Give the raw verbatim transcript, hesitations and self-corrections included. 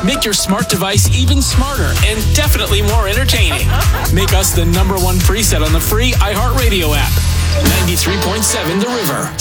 Make your smart device even smarter and definitely more entertaining. Make us the number one preset on the free iHeartRadio app. ninety-three point seven The River.